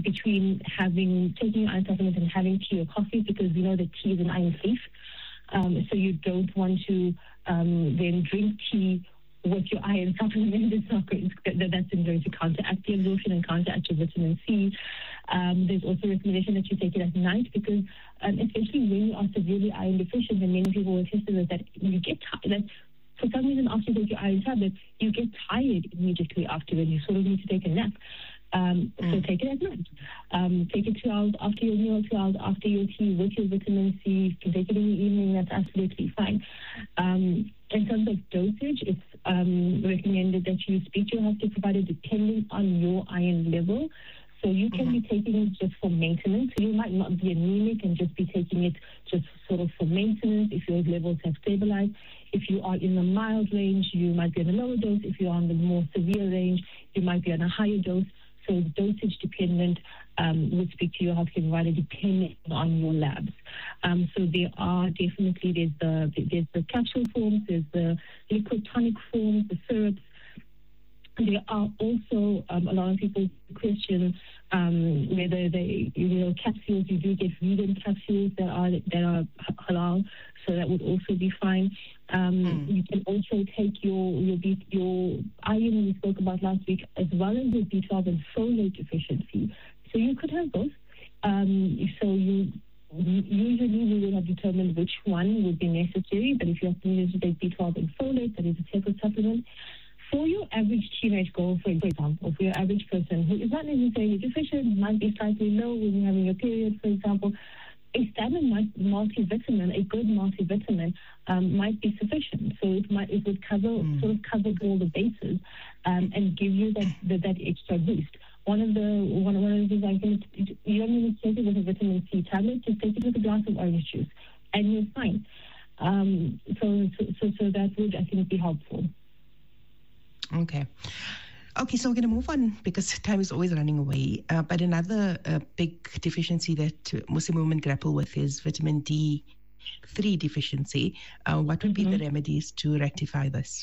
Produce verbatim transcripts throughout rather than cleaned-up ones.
between having taking your iron supplement and having tea or coffee, because we know that tea is an iron thief. Um, so you don't want to um, then drink tea with your iron supplement. It's not going to, that's going to counteract the absorption and counteract your vitamin C. Um, there's also a recommendation that you take it at night, because um, especially when you are severely iron deficient, and many people will attest to this, that you get tired. For some reason, after you take your iron tablet, you get tired immediately afterwards. You sort of need to take a nap. Um, mm. So take it at night. Um, take it two hours after your meal, two hours after your tea with your vitamin C. You can take it in the evening. That's absolutely fine. Um, in terms of dosage, it's um, recommended that you speak to your healthcare provider depending on your iron level. So you can mm-hmm. be taking it just for maintenance. So you might not be anemic and just be taking it just sort of for maintenance if your levels have stabilized. If you are in the mild range, you might be on a lower dose. If you're on the more severe range, you might be on a higher dose. So it's dosage dependent. Um, would speak to your healthcare provider depending on your labs. Um, so there are definitely, there's the, there's the capsule forms, there's the liquid tonic forms, the syrups. There are also um, a lot of people question um, whether they, you know, capsules. You do get vegan capsules that are that are halal, so that would also be fine. Um, mm. You can also take your your B, your iron we spoke about last week, as well as your B twelve and folate deficiency. So you could have both. Um, so you. Usually we would have determined which one would be necessary, but if you have to take B twelve and folate, that is a separate supplement. For your average teenage girl, for example, for your average person who is not necessarily deficient, might be slightly low when you're having a period, for example, a standard multivitamin, a good multivitamin, um, might be sufficient. So it might it would cover mm. sort of cover all the bases um, and give you that, that that extra boost. One of the one of, one of the things I can you don't need to take it with a vitamin C tablet. Just take it with a glass of orange juice, and you're fine. Um, so, so so so that would, I think, be helpful. Okay. Okay, so we're going to move on because time is always running away. Uh, but another uh, big deficiency that uh, Muslim women grapple with is vitamin D three deficiency. Uh, what would mm-hmm. be the remedies to rectify this?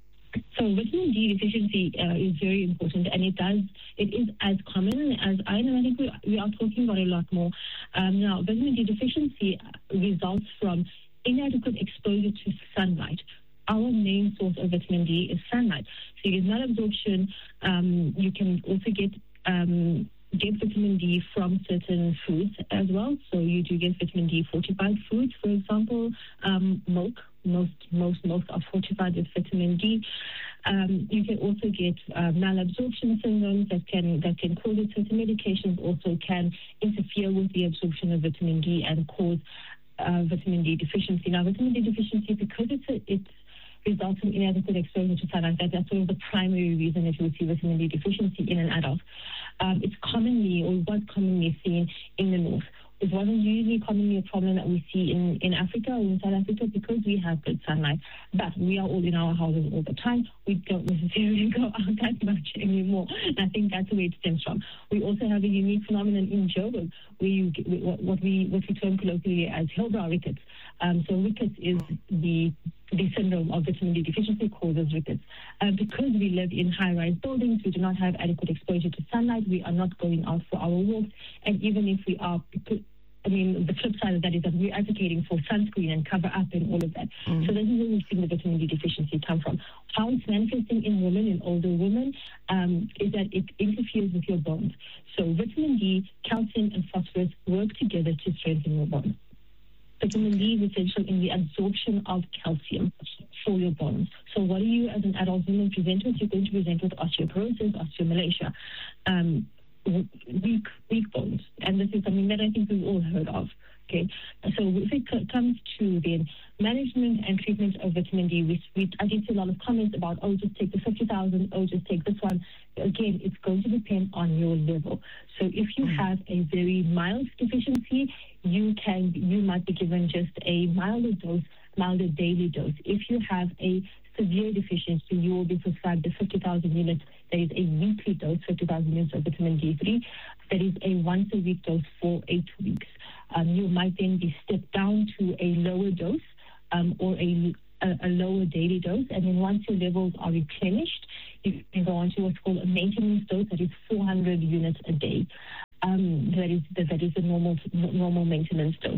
So vitamin D deficiency uh, is very important, and it does it is as common as iron, and I think we, we are talking about it a lot more. Um, now, vitamin D deficiency results from inadequate exposure to sunlight. Our main source of vitamin D is sunlight. So you get malabsorption. Um, you can also get um, get vitamin D from certain foods as well. So you do get vitamin D fortified foods, for example, um, milk. Most most milks are fortified with vitamin D. Um, you can also get uh, malabsorption syndromes that can that can cause it. Certain medications also can interfere with the absorption of vitamin D and cause uh, vitamin D deficiency. Now, vitamin D deficiency, because it's a, it's results in inadequate exposure to sunlight. That, that's sort of the primary reason that you would see vitamin D deficiency in an adult. Um, it's commonly, or was commonly seen in the north. It wasn't usually commonly a problem that we see in, in Africa or in South Africa because we have good sunlight. But we are all in our houses all the time. We don't necessarily go out that much anymore. And I think that's where it stems from. We also have a unique phenomenon in Joburg, where you get what, what we what we term colloquially as Hillbrow rickets. Um, so rickets is the the syndrome of vitamin D deficiency causes rickets. Uh, because we live in high-rise buildings, we do not have adequate exposure to sunlight. We are not going out for our walks. And even if we are, I mean, the flip side of that is that we're advocating for sunscreen and cover up and all of that. Mm. So this is where we've seen the vitamin D deficiency come from. How it's manifesting in women, in older women, um, is that it interferes with your bones. So vitamin D, calcium, and phosphorus work together to strengthen your bones. Vitamin D is essential in the absorption of calcium for your bones. So what are you as an adult woman present with? You're going to present with osteoporosis, osteomalacia, um, weak, weak bones. And this is something that I think we've all heard of. Okay, so if it c- comes to the management and treatment of vitamin D, we, we, I did see a lot of comments about, oh, just take the fifty thousand, oh, just take this one. Again, it's going to depend on your level. So if you have a very mild deficiency, you can, you might be given just a milder dose, milder daily dose. If you have a severe deficiency, you will be prescribed the fifty thousand units. That is a weekly dose, fifty thousand units of vitamin D three. That is a once a week dose for eight weeks. Um, you might then be stepped down to a lower dose um, or a, a, a lower daily dose. And then once your levels are replenished, you can go on to what's called a maintenance dose, that is four hundred units a day. um, that is that is a normal normal maintenance dose.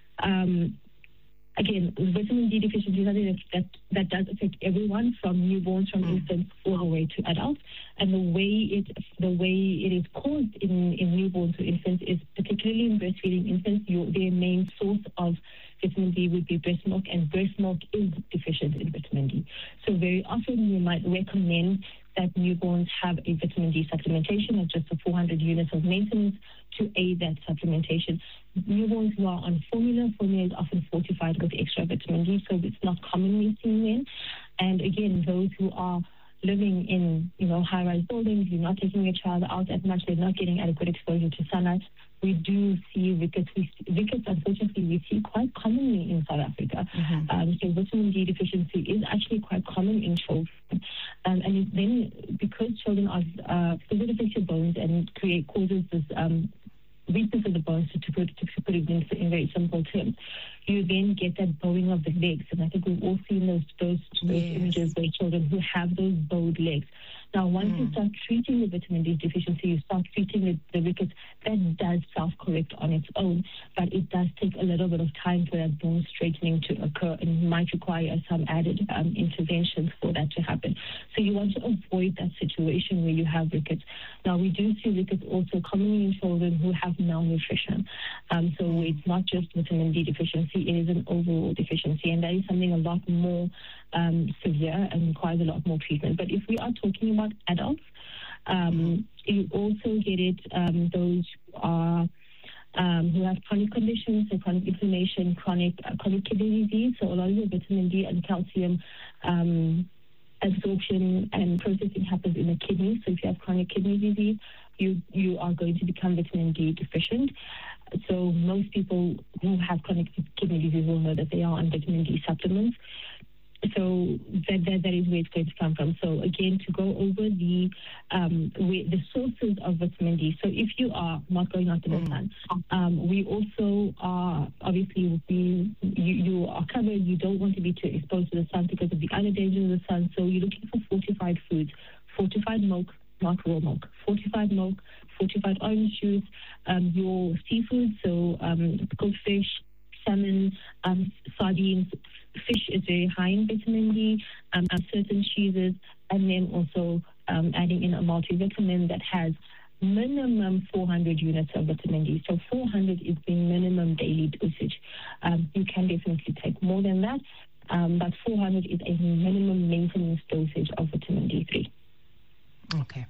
Um, Again, vitamin D deficiency is something that, that, that does affect everyone, from newborns, from mm. infants, all the way to adults. And the way it the way it is caused in, in newborns or infants is, particularly in breastfeeding infants, your, their main source of vitamin D would be breast milk, and breast milk is deficient in vitamin D. So very often we might recommend that newborns have a vitamin D supplementation of just the four hundred units of maintenance to aid that supplementation. Newborns who are on formula, formula is often fortified with extra vitamin D, so it's not commonly seen then. And again, those who are living in, you know, high-rise buildings, you're not taking your child out at much, they're not getting adequate exposure to sunlight, we do see rickets. We see, rickets, unfortunately, we see quite commonly in South Africa. Mm-hmm. Um, so vitamin D deficiency is actually quite common in children. Um, and it then, because children are, uh, because it affects your bones and create, causes this um, weakness of the bones, to, to, put, to put it in, in very simple terms, you then get that bowing of the legs. And I think we've all seen those, those, those yes. images where children who have those bowed legs. Now, once mm. you start treating the vitamin D deficiency, you start treating the, the rickets, that does self-correct on its own, but it does take a little bit of time for that bone straightening to occur, and might require some added um, interventions for that to happen. So you want to avoid that situation where you have rickets. Now, we do see rickets also commonly in children who have malnutrition. Um, so it's not just vitamin D deficiency, it is an overall deficiency, and that is something a lot more um, severe and requires a lot more treatment. But if we are talking about adults, um, you also get it, um, those are um, who have chronic conditions, so chronic inflammation, chronic uh, chronic kidney disease. So a lot of your vitamin D and calcium um, absorption and processing happens in the kidney. So if you have chronic kidney disease, you you are going to become vitamin D deficient. So most people who have chronic kidney disease will know that they are on vitamin D supplements. So that, that that is where it's going to come from. So again, to go over the um, the sources of vitamin D. So if you are not going out in the sun, um, we also are obviously we you, you are covered. You don't want to be too exposed to the sun because of the other dangers of the sun. So you're looking for fortified foods, fortified milk, not raw milk, fortified milk, fortified orange juice, um, your seafood, so um, cooked fish, salmon, um, sardines. Fish is very high in vitamin D, um, and certain cheeses, and then also um, adding in a multivitamin that has minimum four hundred units of vitamin D. So four hundred is the minimum daily dosage. Um, you can definitely take more than that, um, but four hundred is a minimum maintenance dosage of vitamin D three. Okay.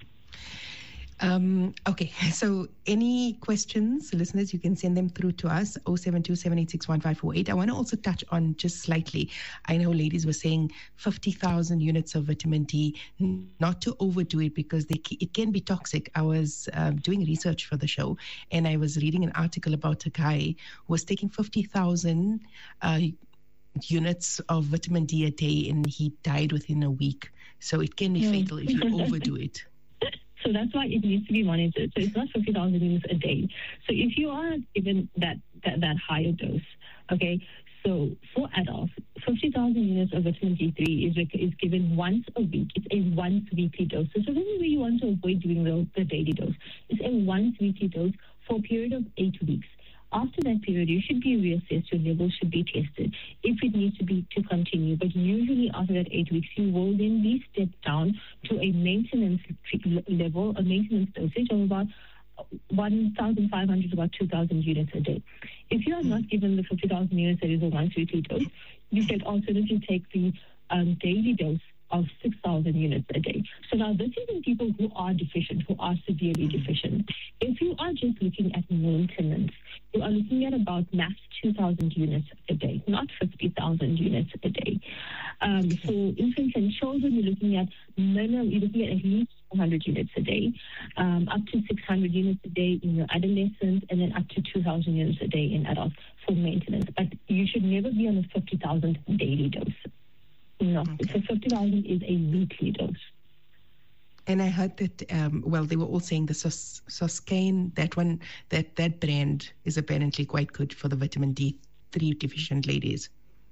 Um, okay, so any questions, listeners, you can send them through to us, oh seven two, seven eight six, one five four eight. I want to also touch on just slightly, I know ladies were saying fifty thousand units of vitamin D, not to overdo it because they, it can be toxic. I was um, doing research for the show, and I was reading an article about a guy who was taking fifty thousand uh, units of vitamin D a day, and he died within a week. So it can be mm. fatal if you overdo it. So that's why it needs to be monitored. So it's not fifty thousand units a day. So if you are given that, that, that higher dose, okay, so for adults, fifty thousand units of vitamin D three is, is given once a week. It's a once weekly dose. So this is where you want to avoid doing the, the daily dose. It's a once weekly dose for a period of eight weeks. After that period, you should be reassessed, your levels should be tested if it needs to be to continue. But usually after that eight weeks, you will then be stepped down to a maintenance level, a maintenance dosage of about one thousand five hundred to about two thousand units a day. If you are not given the fifty thousand units that is a once weekly dose, you can alternatively take the um, daily dose of six thousand units a day. So now this is in people who are deficient, who are severely deficient. If you are just looking at maintenance, you are looking at about max two thousand units a day, not fifty thousand units a day. Um, for infants and children, you're looking at minimum, you're looking at at least four hundred units a day, um, up to six hundred units a day in your adolescents, and then up to two thousand units a day in adults for maintenance. But you should never be on a fifty thousand daily dose. No, okay. So fifty thousand is a weekly dose. And I heard that, um, well, they were all saying the Sos- Soskane, that one, that, that brand is apparently quite good for the vitamin D three deficient ladies.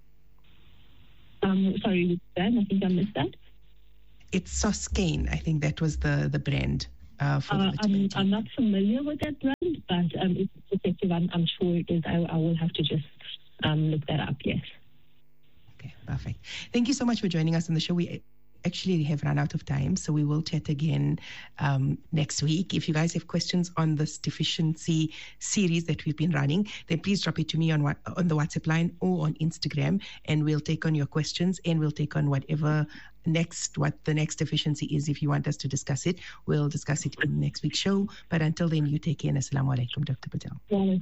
Um, sorry, that? I think I missed that. It's Soskane. I think that was the, the brand uh, for uh, the vitamin I'm, D. I'm not familiar with that brand, um, it's effective, I'm, I'm sure it is. I, I will have to just um, look that up, yes. Okay, perfect. Thank you so much for joining us on the show. We actually have run out of time, so we will chat again um, next week. If you guys have questions on this deficiency series that we've been running, then please drop it to me on what, on the WhatsApp line or on Instagram, and we'll take on your questions, and we'll take on whatever next, what the next deficiency is. If you want us to discuss it, we'll discuss it in next week's show. But until then, you take care, and Assalamu alaikum, Doctor Patel.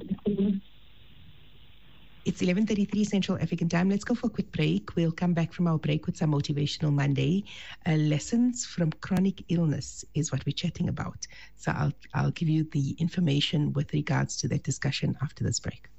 It's eleven thirty-three Central African Time. Let's go for a quick break. We'll come back from our break with some Motivational Monday. Uh, lessons from chronic illness is what we're chatting about. So I'll, I'll give you the information with regards to that discussion after this break.